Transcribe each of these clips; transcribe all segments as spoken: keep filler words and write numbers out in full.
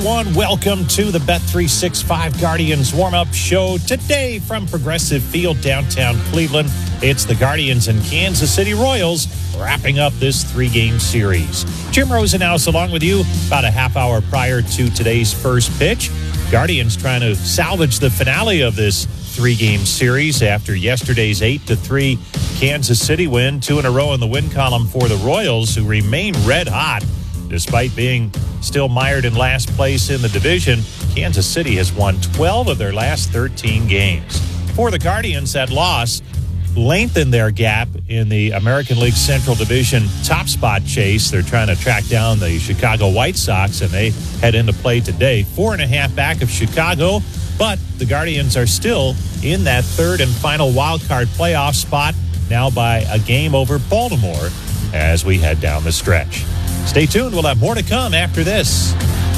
One, welcome to the Bet three sixty-five Guardians warm-up show today from Progressive Field, downtown Cleveland. It's the Guardians and Kansas City Royals wrapping up this three-game series. Jim Rosenhaus along with you about a half hour prior to today's first pitch. Guardians trying to salvage the finale of this three-game series after yesterday's eight to three Kansas City win, two in a row in the win column for the Royals, who remain red hot. Despite being still mired in last place in the division, Kansas City has won twelve of their last thirteen games. For the Guardians, that loss lengthened their gap in the American League Central Division top spot chase. They're trying to track down the Chicago White Sox, and they head into play today. Four and a half back of Chicago, but the Guardians are still in that third and final wild card playoff spot, now by a game over Baltimore as we head down the stretch. Stay tuned. We'll have more to come after this.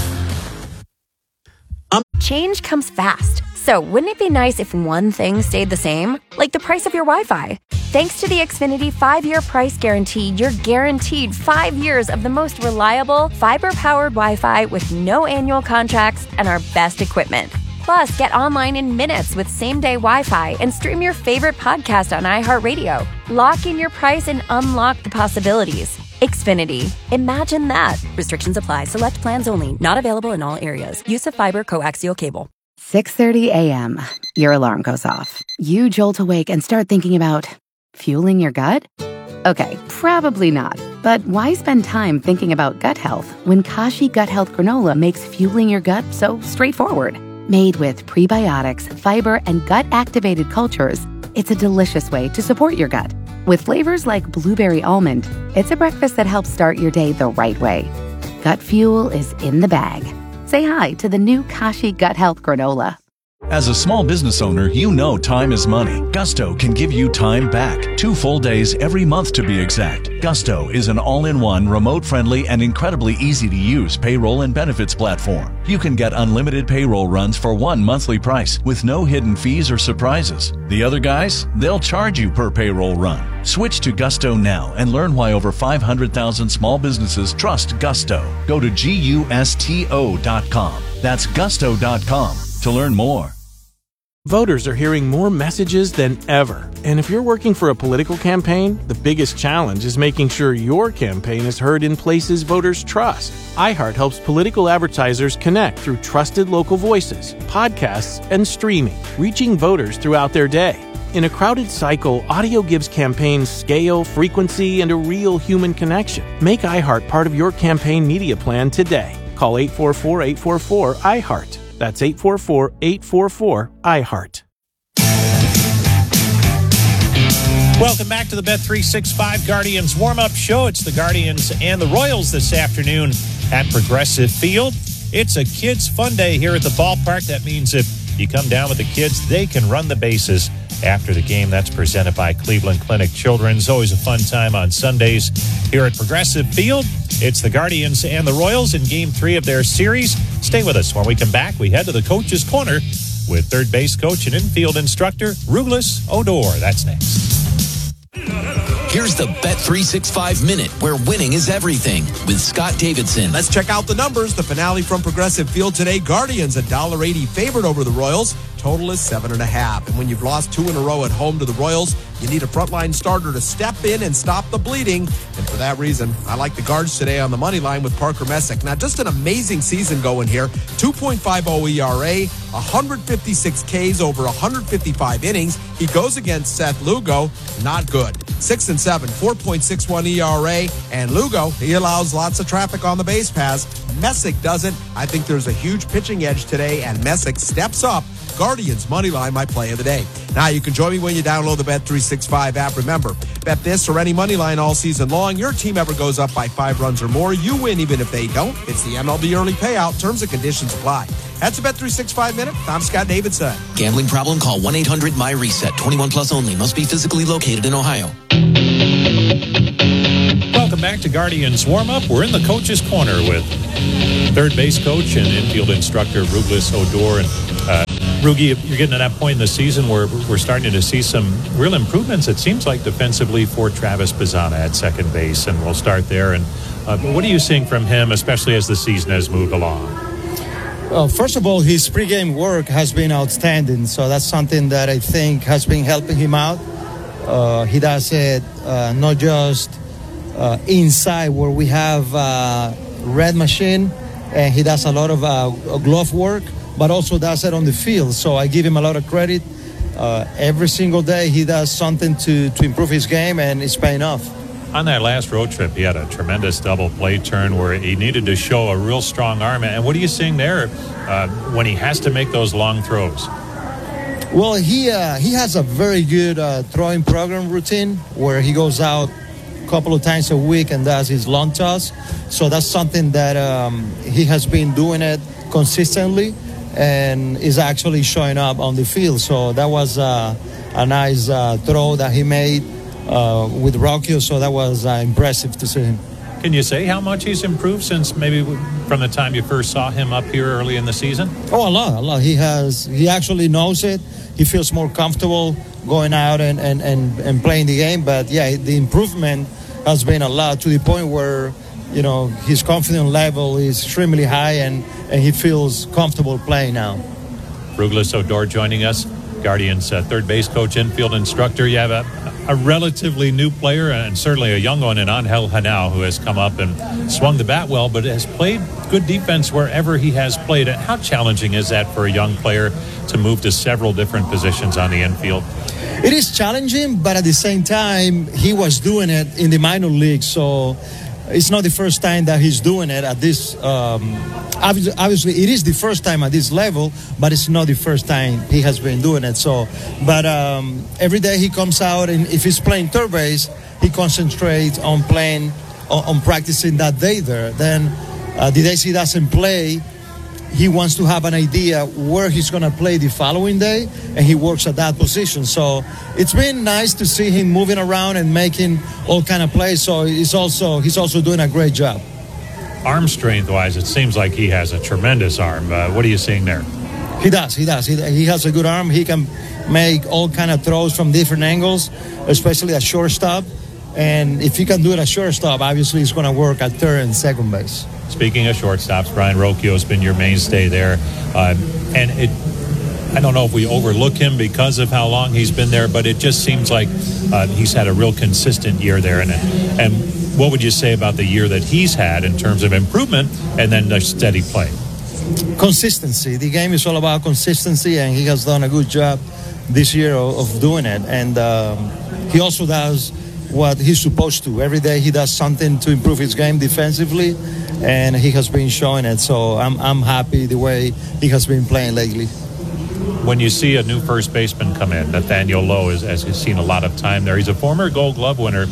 Um, Change comes fast. So wouldn't it be nice if one thing stayed the same? Like the price of your Wi-Fi. Thanks to the Xfinity five-year price guarantee, you're guaranteed five years of the most reliable, fiber-powered Wi-Fi with no annual contracts and our best equipment. Plus, get online in minutes with same-day Wi-Fi and stream your favorite podcast on iHeartRadio. Lock in your price and unlock the possibilities. Xfinity. Imagine that. Restrictions apply. Select plans only. Not available in all areas. Use of fiber coaxial cable. six thirty a.m. Your alarm goes off. You jolt awake and start thinking about fueling your gut? Okay, probably not. But why spend time thinking about gut health when Kashi Gut Health Granola makes fueling your gut so straightforward? Made with prebiotics, fiber, and gut-activated cultures, it's a delicious way to support your gut. With flavors like blueberry almond, it's a breakfast that helps start your day the right way. Gut fuel is in the bag. Say hi to the new Kashi Gut Health Granola. As a small business owner, you know time is money. Gusto can give you time back. Two full days every month to be exact. Gusto is an all-in-one, remote-friendly, and incredibly easy-to-use payroll and benefits platform. You can get unlimited payroll runs for one monthly price with no hidden fees or surprises. The other guys, they'll charge you per payroll run. Switch to Gusto now and learn why over five hundred thousand small businesses trust Gusto. Go to gusto dot com. That's gusto dot com to learn more. Voters are hearing more messages than ever. And if you're working for a political campaign, the biggest challenge is making sure your campaign is heard in places voters trust. iHeart helps political advertisers connect through trusted local voices, podcasts, and streaming, reaching voters throughout their day. In a crowded cycle, audio gives campaigns scale, frequency, and a real human connection. Make iHeart part of your campaign media plan today. Call eight four four, eight four four, I heart. That's eight four four, eight four four, I heart. Welcome back to the Bet three sixty-five Guardians warm-up show. It's the Guardians and the Royals this afternoon at Progressive Field. It's a kids' fun day here at the ballpark. That means if you come down with the kids, they can run the bases after the game. That's presented by Cleveland Clinic Children's. Always a fun time on Sundays here at Progressive Field. It's the Guardians and the Royals in Game three of their series. Stay with us. When we come back, we head to the Coach's Corner with third base coach and infield instructor Rouglis Odor. That's next. Here's the Bet three sixty-five Minute, where winning is everything, with Scott Davidson. Let's check out the numbers. The finale from Progressive Field today. Guardians one dollar eighty favorite over the Royals. Total is seven and a half. And when you've lost two in a row at home to the Royals, you need a frontline starter to step in and stop the bleeding. And for that reason, I like the Guards today on the money line with Parker Messick. Now, just an amazing season going here. two point five oh E R A, one hundred fifty-six Ks over one hundred fifty-five innings. He goes against Seth Lugo. Not good. six and seven, four point six one E R A. And Lugo, he allows lots of traffic on the base paths. Messick doesn't. I think there's a huge pitching edge today, and Messick steps up. Guardians money line, my play of the day. Now you can join me when you download the Bet three sixty-five app. Remember, bet this or any money line all season long. Your team ever goes up by five runs or more, you win even if they don't. It's the M L B early payout. Terms and conditions apply. That's the Bet three sixty-five Minute. I'm Scott Davidson. Gambling problem? Call one eight hundred M Y reset. twenty-one plus only. Must be physically located in Ohio. Welcome back to Guardians Warm-Up. We're in the Coach's Corner with third base coach and infield instructor Rouglis Odor. And uh, Rugi, you're getting to that point in the season where we're starting to see some real improvements, it seems like, defensively for Travis Bazzana at second base. And we'll start there. And uh, what are you seeing from him, especially as the season has moved along? Uh, first of all, his pregame work has been outstanding, so that's something that I think has been helping him out. Uh, he does it uh, not just uh, inside where we have uh, red machine, and he does a lot of uh, glove work, but also does it on the field. So I give him a lot of credit. Uh, every single day he does something to, to improve his game, and it's paying off. On that last road trip, he had a tremendous double play turn where he needed to show a real strong arm. And what are you seeing there uh, when he has to make those long throws? Well, he uh, he has a very good uh, throwing program routine where he goes out a couple of times a week and does his long toss. So that's something that um, he has been doing it consistently and is actually showing up on the field. So that was uh, a nice uh, throw that he made Uh, with Rocchio, so that was uh, impressive to see him. Can you say how much he's improved since maybe from the time you first saw him up here early in the season? Oh, a lot, a lot. He has, he actually knows it. He feels more comfortable going out and, and, and, and playing the game. But yeah, the improvement has been a lot to the point where, you know, his confidence level is extremely high and, and he feels comfortable playing now. Rouglis Odor joining us, Guardians uh, third base coach, infield instructor. You have a, a relatively new player and certainly a young one in Angel Henao, who has come up and swung the bat well, but has played good defense wherever he has played. How challenging is that for a young player to move to several different positions on the infield? It is challenging, but at the same time, he was doing it in the minor leagues, so it's not the first time that he's doing it at this. Um, obviously, it is the first time at this level, but it's not the first time he has been doing it. So, but um, every day he comes out, and if he's playing third base, he concentrates on playing, on, on practicing that day there. Then uh, the days he doesn't play, he wants to have an idea where he's going to play the following day, and he works at that position. So it's been nice to see him moving around and making all kind of plays. So he's also he's also doing a great job. Arm strength-wise, it seems like he has a tremendous arm. Uh, what are you seeing there? He does. He does. He, he has a good arm. He can make all kind of throws from different angles, especially at shortstop. And if he can do it at shortstop, obviously he's going to work at third and second base. Speaking of shortstops, Brayan Rocchio has been your mainstay there. Uh, and it, I don't know if we overlook him because of how long he's been there, but it just seems like uh, he's had a real consistent year there. And, and what would you say about the year that he's had in terms of improvement and then the steady play? Consistency. The game is all about consistency, and he has done a good job this year of, of doing it. And um, he also does what he's supposed to. Every day he does something to improve his game defensively, and he has been showing it. So I'm I'm happy the way he has been playing lately. When you see a new first baseman come in, Nathaniel Lowe is, has seen a lot of time there. He's a former Gold Glove winner.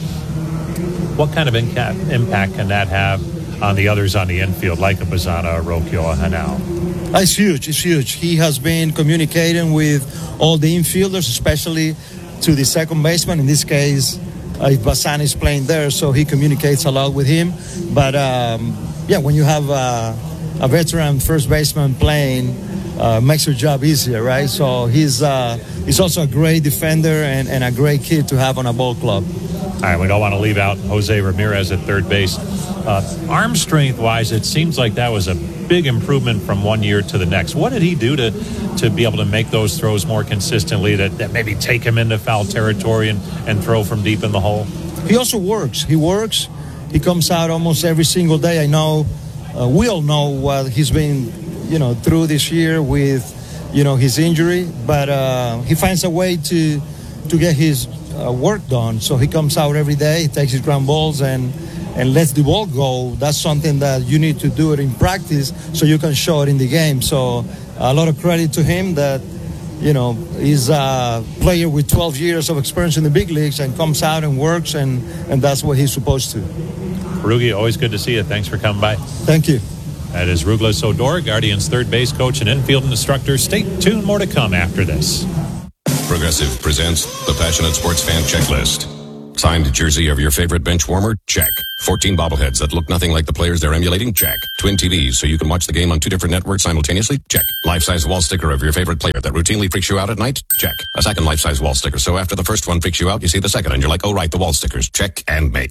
What kind of inca- impact can that have on the others on the infield, like a Bazana, a Rocchio, a Henao? It's huge. It's huge. He has been communicating with all the infielders, especially to the second baseman. In this case, uh, if Bazana is playing there, so he communicates a lot with him. But um, yeah, when you have uh, a veteran first baseman playing, uh, makes your job easier, right? So he's uh, he's also a great defender and, and a great kid to have on a ball club. All right, we don't want to leave out Jose Ramirez at third base. Uh, arm strength-wise, it seems like that was a big improvement from one year to the next. What did he do to to be able to make those throws more consistently, that, that maybe take him into foul territory and, and throw from deep in the hole? He also works. He works. He comes out almost every single day. I know, uh, we all know what he's been, you know, through this year with, you know, his injury. But uh, he finds a way to to get his uh, work done. So he comes out every day, he takes his ground balls and and lets the ball go. That's something that you need to do it in practice so you can show it in the game. So a lot of credit to him that, you know, he's a player with twelve years of experience in the big leagues and comes out and works, and, and that's what he's supposed to. Rugi, always good to see you. Thanks for coming by. Thank you. That is Rouglis Odor, Guardians third base coach and infield instructor. Stay tuned, more to come after this. Progressive presents the Passionate Sports Fan Checklist. Signed jersey of your favorite bench warmer? Check. fourteen bobbleheads that look nothing like the players they're emulating? Check. Twin T Vs so you can watch the game on two different networks simultaneously? Check. Life-size wall sticker of your favorite player that routinely freaks you out at night? Check. A second life-size wall sticker so after the first one freaks you out, you see the second and you're like, oh right, the wall stickers. Check and mate.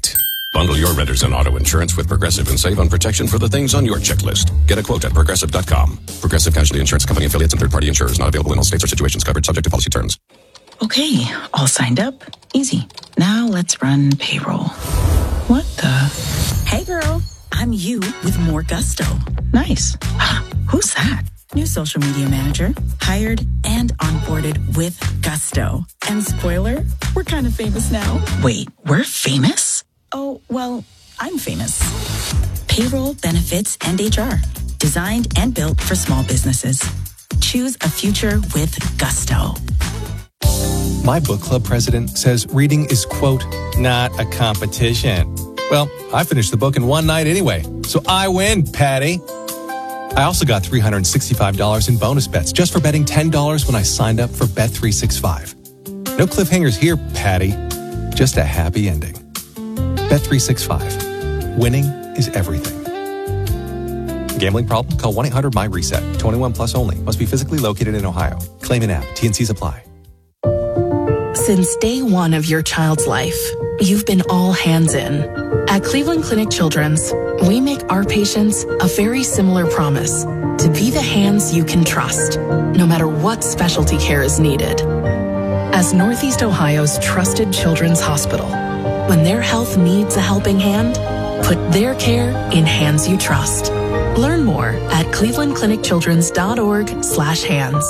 Bundle your renters and auto insurance with Progressive and save on protection for the things on your checklist. Get a quote at progressive dot com. Progressive Casualty Insurance Company affiliates and third-party insurers not available in all states or situations covered subject to policy terms. Okay, all signed up. Easy. Now let's run payroll. What the? Hey girl, I'm you with more gusto. Nice. Who's that? New social media manager, hired and onboarded with gusto. And spoiler, we're kind of famous now. Wait, we're famous? Oh, well, I'm famous. Payroll, benefits, and H R. Designed and built for small businesses. Choose a future with gusto. My book club president says reading is, quote, not a competition. Well, I finished the book in one night anyway, so I win, Patty. I also got three hundred sixty-five dollars in bonus bets just for betting ten dollars when I signed up for Bet three sixty-five. No cliffhangers here, Patty. Just a happy ending. Bet three sixty-five. Winning is everything. Gambling problem? Call one eight hundred my reset. twenty-one plus only. Must be physically located in Ohio. Claim in app. T and C's apply. Since day one of your child's life, you've been all hands in. At Cleveland Clinic Children's, we make our patients a very similar promise to be the hands you can trust, no matter what specialty care is needed. As Northeast Ohio's trusted children's hospital, when their health needs a helping hand, put their care in hands you trust. Learn more at cleveland clinic children's dot org slash hands.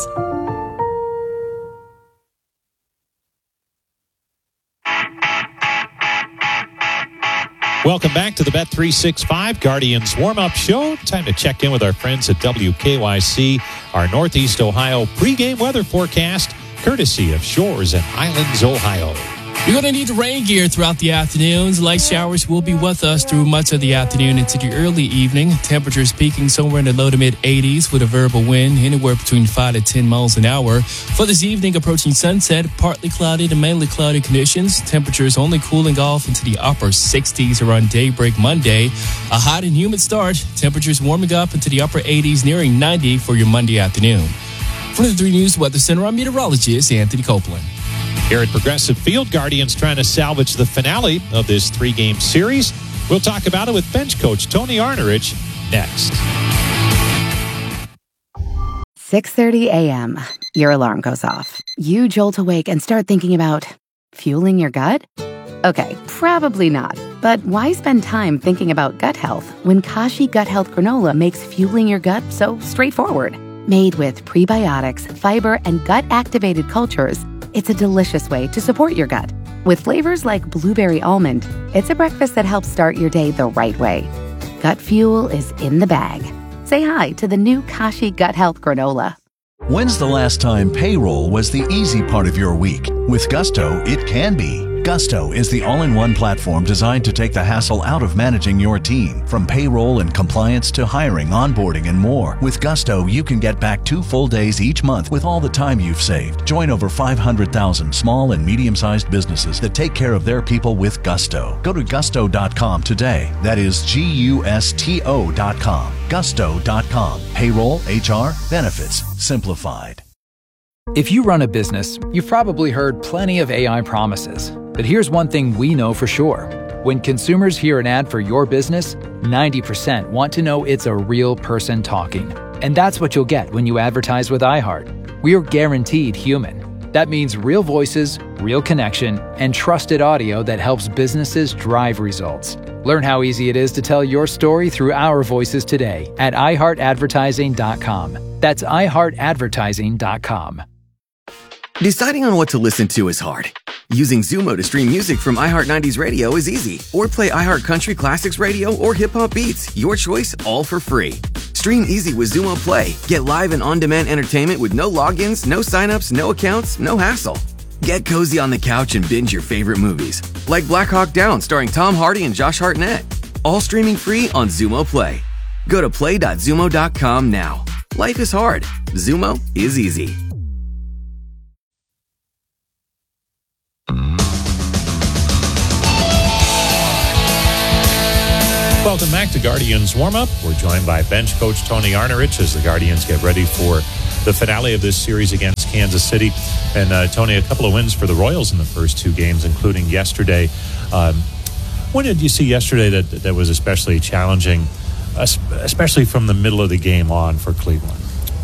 Welcome back to the Bet three sixty-five Guardians warm-up show. Time to check in with our friends at W K Y C. Our Northeast Ohio pregame weather forecast, courtesy of Shores and Islands, Ohio. You're going to need rain gear throughout the afternoons. Light showers will be with us through much of the afternoon into the early evening. Temperatures peaking somewhere in the low to mid eighties with a variable wind anywhere between five to ten miles an hour. For this evening, approaching sunset, partly cloudy to mainly cloudy conditions. Temperatures only cooling off into the upper sixties around daybreak Monday. A hot and humid start. Temperatures warming up into the upper eighties, nearing ninety for your Monday afternoon. From the three News Weather Center, I'm meteorologist Anthony Copeland. Here at Progressive Field, Guardians trying to salvage the finale of this three-game series. We'll talk about it with bench coach Tony Arnerich next. six thirty a.m. Your alarm goes off. You jolt awake and start thinking about fueling your gut? Okay, probably not. But why spend time thinking about gut health when Kashi Gut Health Granola makes fueling your gut so straightforward? Made with prebiotics, fiber, and gut-activated cultures, it's a delicious way to support your gut. With flavors like blueberry almond, it's a breakfast that helps start your day the right way. Gut fuel is in the bag. Say hi to the new Kashi Gut Health Granola. When's the last time payroll was the easy part of your week? With Gusto, it can be. Gusto is the all-in-one platform designed to take the hassle out of managing your team. From payroll and compliance to hiring, onboarding, and more. With Gusto, you can get back two full days each month with all the time you've saved. Join over five hundred thousand small and medium-sized businesses that take care of their people with Gusto. Go to gusto dot com today. That is G U S T O dot com. gusto dot com. Payroll, H R, benefits, simplified. If you run a business, you've probably heard plenty of A I promises. But here's one thing we know for sure. When consumers hear an ad for your business, ninety percent want to know it's a real person talking. And that's what you'll get when you advertise with iHeart. We are guaranteed human. That means real voices, real connection, and trusted audio that helps businesses drive results. Learn how easy it is to tell your story through our voices today at i heart advertising dot com. That's i heart advertising dot com. Deciding on what to listen to is hard. Using Zumo to stream music from iHeart nineties Radio is easy. Or play iHeart Country Classics Radio or Hip Hop Beats. Your choice, all for free. Stream easy with Zumo Play. Get live and on-demand entertainment with no logins, no signups, no accounts, no hassle. Get cozy on the couch and binge your favorite movies. Like Black Hawk Down starring Tom Hardy and Josh Hartnett. All streaming free on Zumo Play. Go to play dot zumo dot com now. Life is hard. Zumo is easy. Welcome back to Guardians Warm-Up. We're joined by bench coach Tony Arnerich as the Guardians get ready for the finale of this series against Kansas City. And uh, Tony, a couple of wins for the Royals in the first two games, including yesterday. Um, What did you see yesterday that that was especially challenging, especially from the middle of the game on for Cleveland?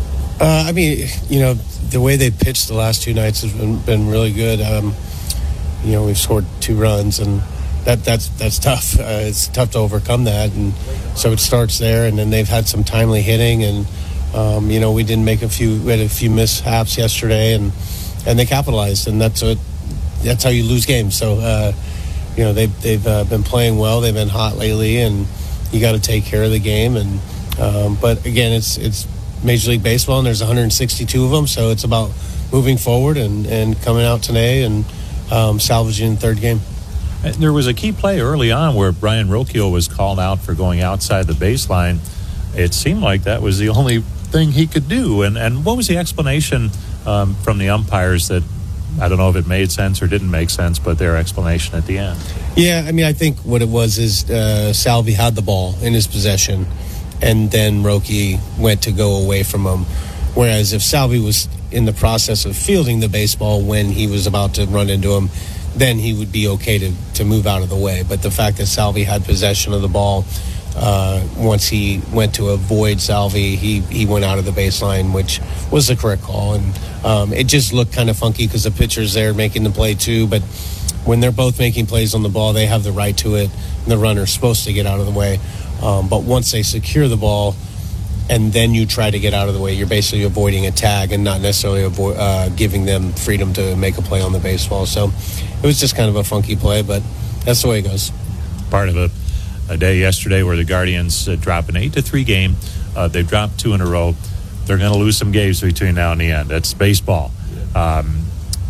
Uh, I mean, you know, the way they pitched the last two nights has been, been really good. Um, you know, we've scored two runs, and that that's that's tough. Uh, it's tough to overcome that, and so it starts there. And then they've had some timely hitting, and um, you know, we didn't make a few. We had a few mishaps yesterday, and and they capitalized, and that's what that's how you lose games. So, uh, you know, they've they've uh, been playing well. They've been hot lately, and you got to take care of the game. And um, but again, it's it's Major League Baseball, and there's one hundred sixty-two of them, so it's about moving forward and, and coming out today and um, salvaging the third game. There was a key play early on where Brian Rocchio was called out for going outside the baseline. It seemed like that was the only thing he could do. And, and what was the explanation um, from the umpires that, I don't know if it made sense or didn't make sense, but their explanation at the end? Yeah, I mean, I think what it was is uh, Salvi had the ball in his possession, and then Roki went to go away from him. Whereas if Salvi was in the process of fielding the baseball when he was about to run into him, then he would be okay to, to move out of the way. But the fact that Salvi had possession of the ball, uh, once he went to avoid Salvi, he, he went out of the baseline, which was the correct call. And um, it just looked kind of funky because the pitcher's there making the play too. But when they're both making plays on the ball, they have the right to it, and the runner's supposed to get out of the way. Um, but once they secure the ball and then you try to get out of the way, you're basically avoiding a tag and not necessarily avoid, uh, giving them freedom to make a play on the baseball. So it was just kind of a funky play, but that's the way it goes. Part of a, a day yesterday where the Guardians uh, drop an eight to three game. Uh, they've dropped two in a row. They're going to lose some games between now and the end. That's baseball. Um,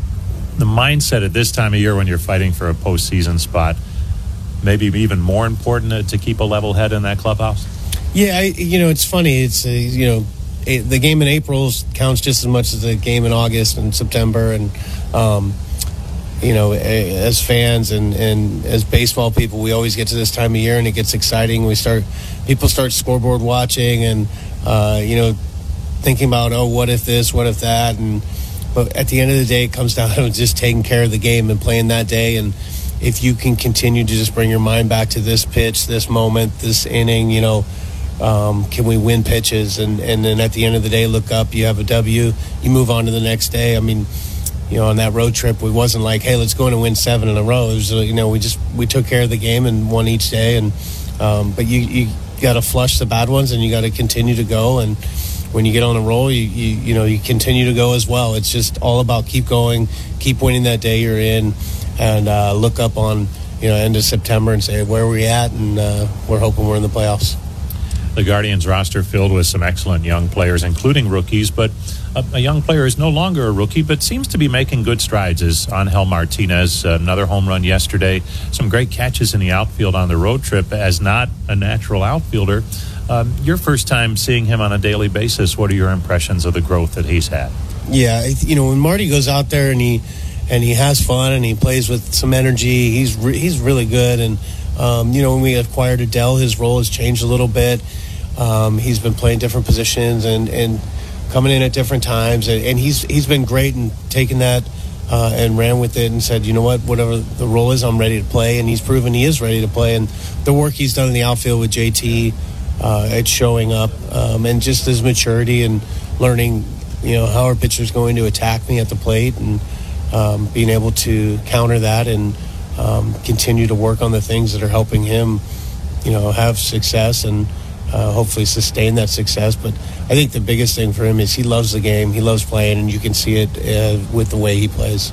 the mindset at this time of year when you're fighting for a postseason spot, maybe even more important to keep a level head in that clubhouse? Yeah, I, you know, it's funny. It's, uh, you know, a, the game in April counts just as much as the game in August and September. And, um, you know, a, as fans and, and as baseball people, we always get to this time of year and it gets exciting. We start, people start scoreboard watching and, uh, you know, thinking about, oh, what if this, what if that? And, but at the end of the day, it comes down to just taking care of the game and playing that day. And if you can continue to just bring your mind back to this pitch, this moment, this inning, you know, um, can we win pitches? And, and then at the end of the day, look up, you have a W, you move on to the next day. I mean, you know, on that road trip, it wasn't like, hey, let's go in and win seven in a row. It was, you know, we just, we took care of the game and won each day. And, um, but you, you got to flush the bad ones and you got to continue to go. And when you get on a roll, you, you, you know, you continue to go as well. It's just all about keep going, keep winning that day you're in. And uh, look up on, you know, end of September and say, where are we at? And uh, we're hoping we're in the playoffs. The Guardians roster filled with some excellent young players, including rookies. But a, a young player is no longer a rookie, but seems to be making good strides. Is Angel Martinez, another home run yesterday. Some great catches in the outfield on the road trip as not a natural outfielder. Um, your first time seeing him on a daily basis, what are your impressions of the growth that he's had? Yeah, you know, when Marty goes out there and he and he has fun and he plays with some energy, he's re- he's really good. And um, you know, when we acquired Adele, his role has changed a little bit. Um, he's been playing different positions and, and coming in at different times, and, and he's he's been great in taking that uh, and ran with it and said, you know what, whatever the role is, I'm ready to play. And he's proven he is ready to play. And the work he's done in the outfield with J T, uh, it's showing up, um, and just his maturity and learning, you know, how our pitcher's going to attack me at the plate and um, being able to counter that and um, continue to work on the things that are helping him, you know, have success and uh, hopefully sustain that success. But I think the biggest thing for him is he loves the game, he loves playing, and you can see it uh, with the way he plays.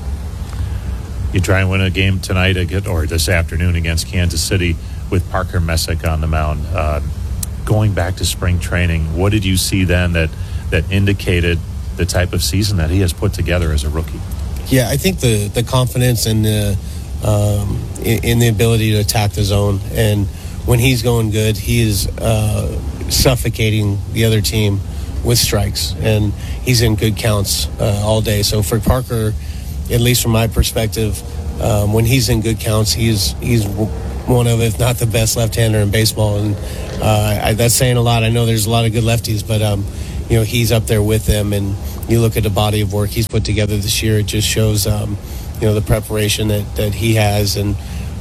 You try and win a game tonight or this afternoon against Kansas City with Parker Messick on the mound. Uh, going back to spring training, what did you see then that that indicated the type of season that he has put together as a rookie? Yeah, I think the, the confidence and the um, in, in the ability to attack the zone. And when he's going good, he is uh, suffocating the other team with strikes. And he's in good counts uh, all day. So for Parker, at least from my perspective, um, when he's in good counts, he's he's one of, if not the best left-hander in baseball. And uh, I, that's saying a lot. I know there's a lot of good lefties, but um, you know, he's up there with them. And you look at the body of work he's put together this year, it just shows um, you know, the preparation that, that he has. And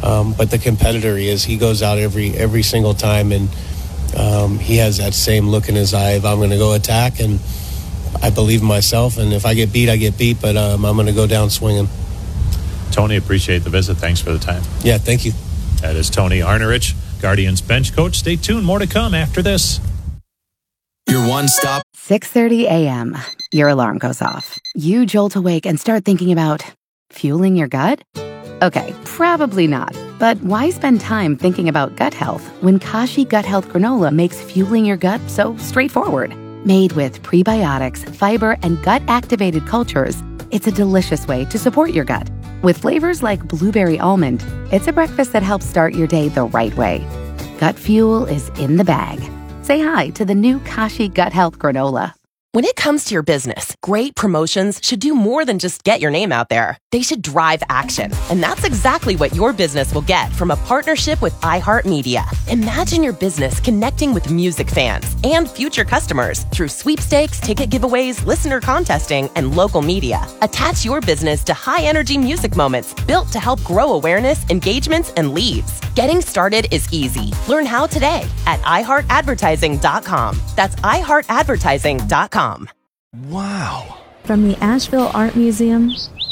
um, but the competitor he is. He goes out every every single time, and um, he has that same look in his eye of I'm going to go attack, and I believe in myself, and if I get beat, I get beat, but um, I'm going to go down swinging. Tony, appreciate the visit. Thanks for the time. Yeah, thank you. That is Tony Arnerich, Guardians bench coach. Stay tuned. More to come after this. Your one-stop. six thirty a.m. Your alarm goes off. You jolt awake and start thinking about fueling your gut? Okay, probably not. But why spend time thinking about gut health when Kashi Gut Health Granola makes fueling your gut so straightforward? Made with prebiotics, fiber, and gut-activated cultures, it's a delicious way to support your gut. With flavors like blueberry almond, it's a breakfast that helps start your day the right way. Gut fuel is in the bag. Say hi to the new Kashi Gut Health Granola. When it comes to your business, great promotions should do more than just get your name out there. They should drive action. And that's exactly what your business will get from a partnership with iHeartMedia. Imagine your business connecting with music fans and future customers through sweepstakes, ticket giveaways, listener contesting, and local media. Attach your business to high-energy music moments built to help grow awareness, engagements, and leads. Getting started is easy. Learn how today at i heart advertising dot com. That's i heart advertising dot com. Wow. From the Asheville Art Museum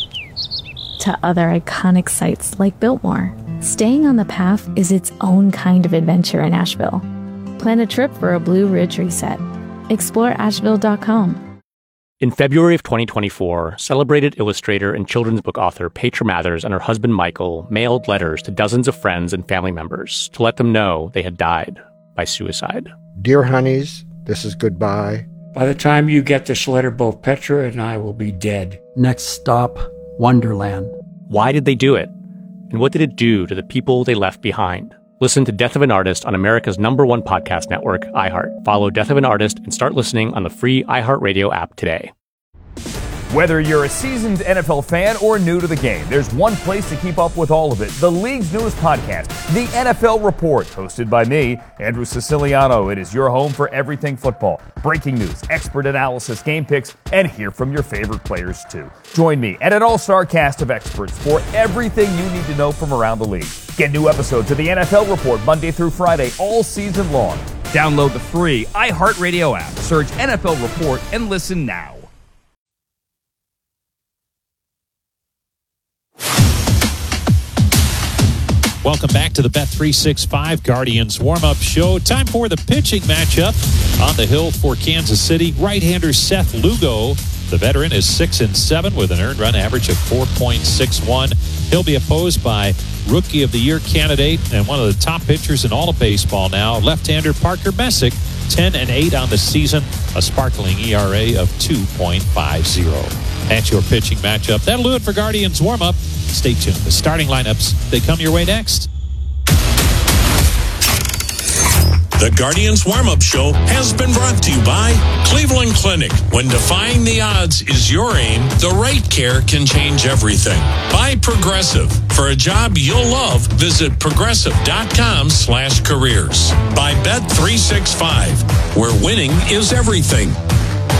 to other iconic sites like Biltmore, staying on the path is its own kind of adventure in Asheville. Plan a trip for a Blue Ridge reset. explore asheville dot com. In February of twenty twenty-four, celebrated illustrator and children's book author Petra Mathers and her husband Michael mailed letters to dozens of friends and family members to let them know they had died by suicide. Dear honeys, this is goodbye. By the time you get this letter, both Petra and I will be dead. Next stop, Wonderland. Why did they do it? And what did it do to the people they left behind? Listen to Death of an Artist on America's number one podcast network, iHeart. Follow Death of an Artist and start listening on the free iHeartRadio app today. Whether you're a seasoned N F L fan or new to the game, there's one place to keep up with all of it. The league's newest podcast, The N F L Report, hosted by me, Andrew Siciliano. It is your home for everything football. Breaking news, expert analysis, game picks, and hear from your favorite players too. Join me and an all-star cast of experts for everything you need to know from around the league. Get new episodes of The N F L Report Monday through Friday all season long. Download the free iHeartRadio app, search N F L Report, and listen now. Welcome back to the Bet three sixty-five Guardians warm-up show. Time for the pitching matchup on the hill for Kansas City. Right-hander Seth Lugo, the veteran, is six and seven with an earned run average of four point six one. He'll be opposed by Rookie of the Year candidate and one of the top pitchers in all of baseball now, left-hander Parker Messick, ten and eight on the season, a sparkling E R A of two point five oh. That's your pitching matchup. That'll do it for Guardians warm-up. Stay tuned. The starting lineups, they come your way next. The Guardians Warm-Up Show has been brought to you by Cleveland Clinic. When defying the odds is your aim, the right care can change everything. By Progressive. For a job you'll love, visit progressive.com slash careers. By Bet three sixty-five, where winning is everything.